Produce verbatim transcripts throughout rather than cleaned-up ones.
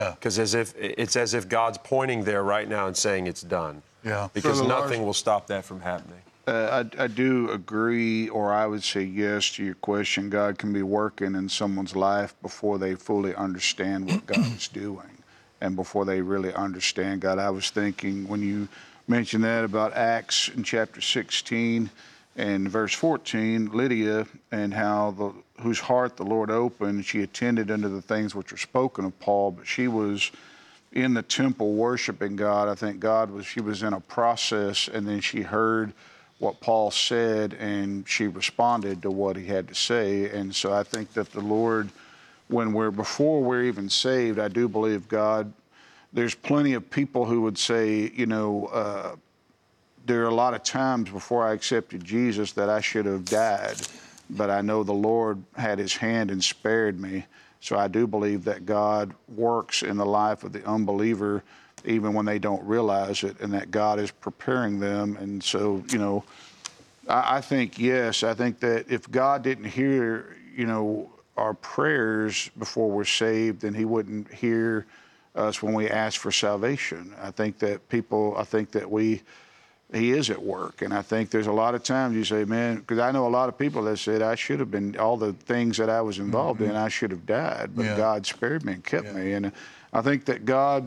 Because as if it's as if God's pointing there right now and saying it's done. Yeah. Because Brother Lars- nothing will stop that from happening. Uh, I, I do agree, or I would say yes to your question. God can be working in someone's life before they fully understand what God is doing and before they really understand God. I was thinking when you mentioned that about Acts in chapter sixteen and verse fourteen, Lydia, and how the whose heart the Lord opened, she attended unto the things which were spoken of Paul, but she was in the temple worshiping God. I think God was, she was in a process, and then she heard what Paul said, and she responded to what he had to say. And so I think that the Lord, when we're, before we're even saved, I do believe God, there's plenty of people who would say, you know, uh, there are a lot of times before I accepted Jesus that I should have died, but I know the Lord had his hand and spared me. So I do believe that God works in the life of the unbeliever even when they don't realize it, and that God is preparing them. And so, you know, I, I think, yes, I think that if God didn't hear, you know, our prayers before we're saved, then he wouldn't hear us when we ask for salvation. I think that people, I think that we, he is at work. And I think there's a lot of times you say, man, because I know a lot of people that said I should have been, all the things that I was involved mm-hmm. in, I should have died, but yeah. God spared me and kept yeah. me. And I think that God,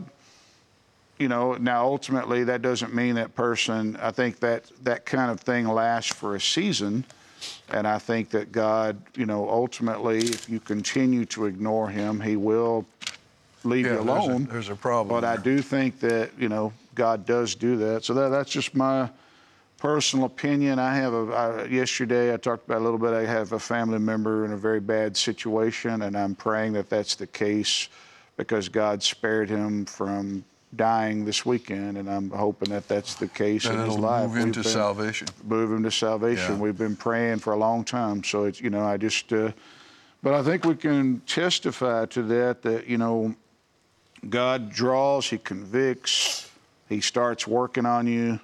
you know, now ultimately that doesn't mean that person, I think that that kind of thing lasts for a season. And I think that God, you know, ultimately, if you continue to ignore him, he will leave yeah, you alone. There's a, there's a problem. But there. I do think that, you know, God does do that. So that, that's just my personal opinion. I have a, I, yesterday I talked about a little bit, I have a family member in a very bad situation, and I'm praying that that's the case because God spared him from dying this weekend, and I'm hoping that that's the case that in his it'll life. Move into salvation. Move him to salvation. Yeah. We've been praying for a long time. So it's, you know, I just, uh, but I think we can testify to that, that, you know, God draws, he convicts, he starts working on you.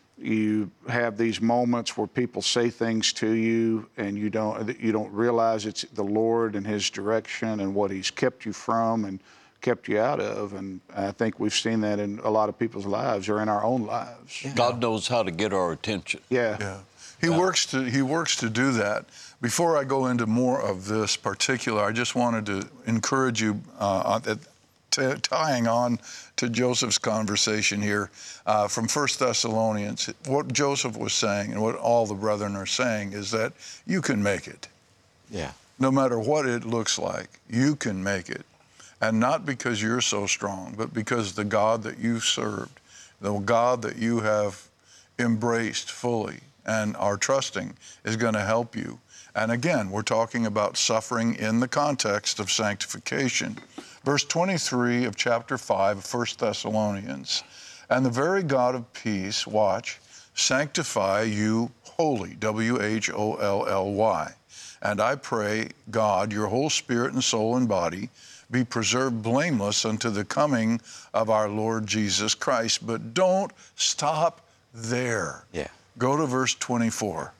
You have these moments where people say things to you and you don't, you don't realize it's the Lord and his direction and what he's kept you from and kept you out of. And I think we've seen that in a lot of people's lives or in our own lives. Yeah. God knows how to get our attention. Yeah. Yeah. He yeah. works to he works to do that. Before I go into more of this particular, I just wanted to encourage you uh, at T- tying on to Joseph's conversation here uh, from First Thessalonians. What Joseph was saying and what all the brethren are saying is that you can make it. Yeah. No matter what it looks like, you can make it. And not because you're so strong, but because the God that you've served, the God that you have embraced fully and are trusting is going to help you. And again, we're talking about suffering in the context of sanctification. Verse twenty-three of chapter five of First Thessalonians, and the very God of peace, watch, sanctify you wholly, W H O L L Y. And I pray, God, your whole spirit and soul and body be preserved blameless unto the coming of our Lord Jesus Christ. But don't stop there. Yeah. Go to verse twenty-four.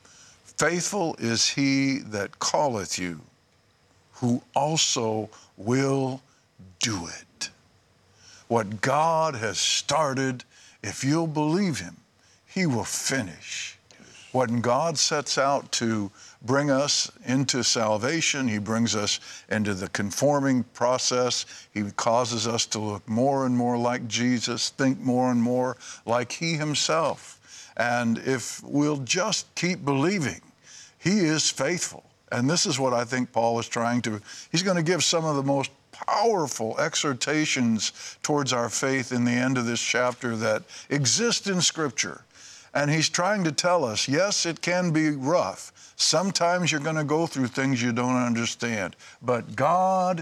Faithful is he that calleth you, who also will do it. What God has started, if you'll believe him, he will finish. When God sets out to bring us into salvation, he brings us into the conforming process. He causes us to look more and more like Jesus, think more and more like he himself. And if we'll just keep believing, he is faithful. And this is what I think Paul is trying to, he's going to give some of the most powerful exhortations towards our faith in the end of this chapter that exist in Scripture. And he's trying to tell us, yes, it can be rough. Sometimes you're going to go through things you don't understand. But God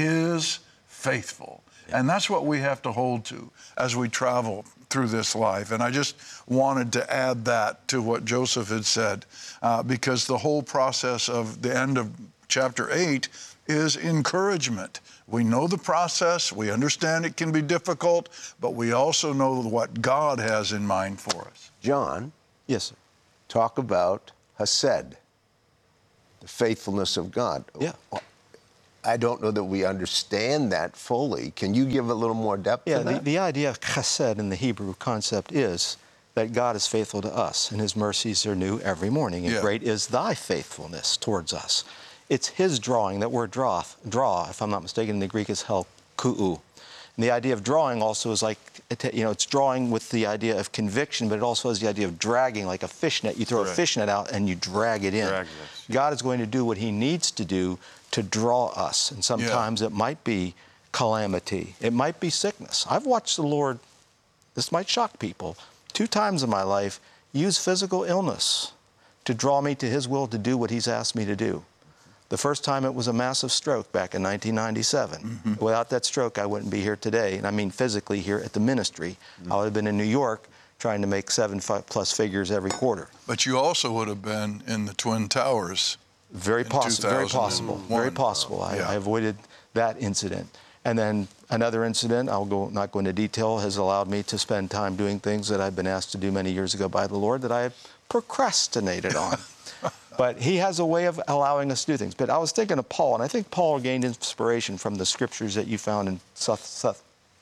is faithful. Yeah. And that's what we have to hold to as we travel through this life. And I just wanted to add that to what Joseph had said, uh, because the whole process of the end of chapter eight is encouragement. We know the process, we understand it can be difficult, but we also know what God has in mind for us. John, yes, sir. Talk about Hesed, the faithfulness of God. Yeah. I don't know that we understand that fully. Can you give a little more depth Yeah, to the, that? the idea of chesed in the Hebrew concept is that God is faithful to us, and his mercies are new every morning, and Yeah. great is thy faithfulness towards us. It's his drawing. That word draw, draw, if I'm not mistaken, in the Greek is helku'u. And the idea of drawing also is like, you know, it's drawing with the idea of conviction, but it also has the idea of dragging, like a fishnet. You throw Correct. a fishnet out and you drag it in. Drag this. God is going to do what he needs to do to draw us. And sometimes it might be calamity. It might be sickness. I've watched the Lord, this might shock people, two times in my life use physical illness to draw me to his will to do what he's asked me to do. The first time it was a massive stroke back in nineteen ninety-seven. Mm-hmm. Without that stroke, I wouldn't be here today. And I mean physically here at the ministry. Mm-hmm. I would have been in New York trying to make seven plus figures every quarter. But you also would have been in the Twin Towers. Very in possible. Very two thousand possible. one. Very possible. I, Yeah. I avoided that incident. And then another incident, I'll go, not go into detail, has allowed me to spend time doing things that I've been asked to do many years ago by the Lord that I have procrastinated on. But he has a way of allowing us to do things. But I was thinking of Paul, and I think Paul gained inspiration from the scriptures that you found in Seth, Seth,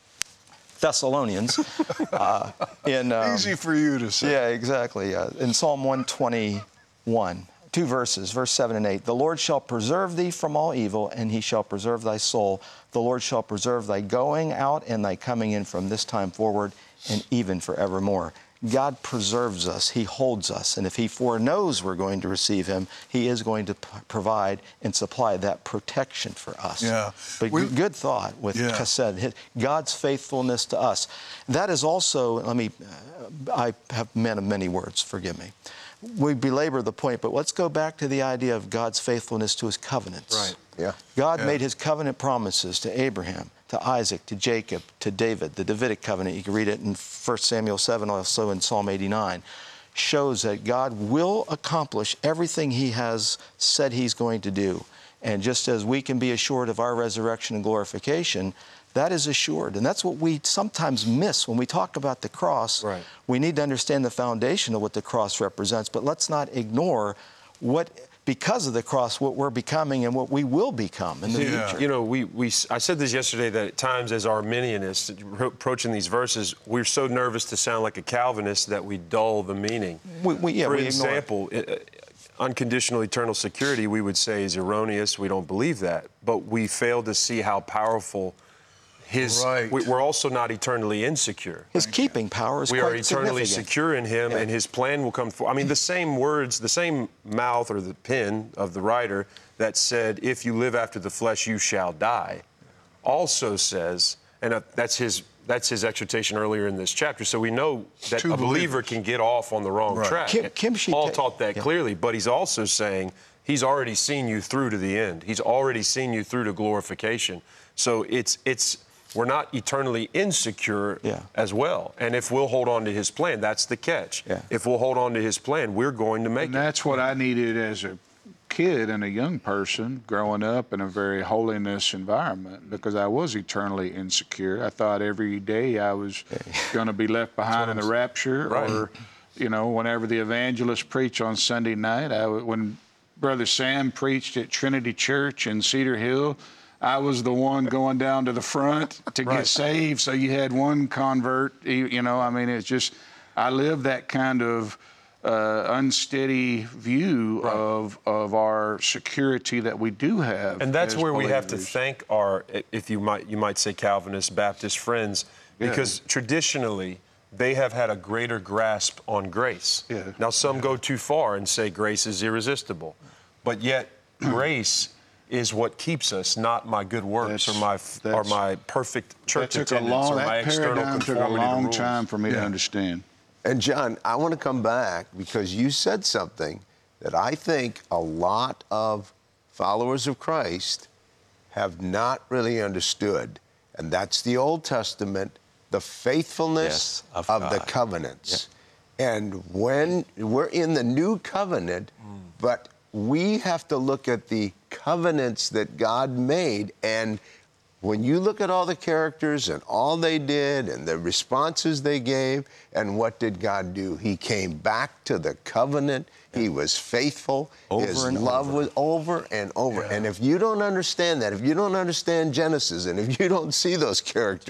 Thessalonians. uh, in, um, Easy for you to say. Yeah, exactly. Uh, in Psalm one twenty-one, two verses, verse seven and eight. The Lord shall preserve thee from all evil, and he shall preserve thy soul. The Lord shall preserve thy going out and thy coming in from this time forward and even forevermore. God preserves us. He holds us. And if he foreknows we're going to receive him, he is going to p- provide and supply that protection for us. Yeah. But We- good, good thought with Yeah. chesed, his- God's faithfulness to us. That is also, let me, uh, I have men of many words, forgive me. We belabor the point, but let's go back to the idea of God's faithfulness to his covenants. Right. Yeah. God Yeah. made his covenant promises to Abraham, to Isaac, to Jacob, to David. The Davidic covenant, you can read it in First Samuel seven, also in Psalm eighty-nine, shows that God will accomplish everything he has said he's going to do. And just as we can be assured of our resurrection and glorification, that is assured. And that's what we sometimes miss when we talk about the cross. Right. We need to understand the foundation of what the cross represents, but let's not ignore what, because of the cross, what we're becoming and what we will become in the Yeah. future. You know, we, we, I said this yesterday that at times as Arminianists approaching these verses, we're so nervous to sound like a Calvinist that we dull the meaning. We, we, yeah, For we ignore it. example, uh, unconditional eternal security, we would say is erroneous. We don't believe that. But we fail to see how powerful his... Right. we, we're also not eternally insecure. His keeping power is We quite are eternally significant. secure in him, Yeah. and his plan will come forth. I mean, the same words, the same mouth or the pen of the writer that said, if you live after the flesh, you shall die, also says, and uh, that's his that's his exhortation earlier in this chapter. So we know that Two a believer believers. can get off on the wrong Right. track. Kim- Kim Shi- Paul taught that yeah. clearly, but he's also saying he's already seen you through to the end. He's already seen you through to glorification. So it's it's we're not eternally insecure Yeah. as well. And if we'll hold on to his plan, that's the catch. Yeah. If we'll hold on to his plan, we're going to make And it. that's what I needed as a kid and a young person growing up in a very holiness environment, because I was eternally insecure. I thought every day I was going to be left behind in the rapture, Right. or, you know, whenever the evangelists preach on Sunday night, I, w- when Brother Sam preached at Trinity Church in Cedar Hill, I was the one going down to the front to Right. get saved. So you had one convert, you, you know, I mean, it's just, I lived that kind of uh, unsteady view of of our security that we do have. And that's as where we have to believers. thank our, if you might, you might say Calvinist, Baptist friends, because traditionally they have had a greater grasp on grace. Yeah. Now some go too far and say grace is irresistible, but yet grace is what keeps us, not my good works or my That's- or my perfect That church took a attendance long, or my that external paradigm took a conformity to long rules. time for me to Yeah. understand. And John, I want to come back because you said something that I think a lot of followers of Christ have not really understood, and that's the Old Testament, the faithfulness Yes, of of, the God. covenants. And when we're in the new covenant, but we have to look at the covenants that God made, and when you look at all the characters and all they did and the responses they gave, and what did God do? He came back to the covenant. He was faithful. Over His and love over. was over and over. Yeah. And if you don't understand that, if you don't understand Genesis, and if you don't see those characters,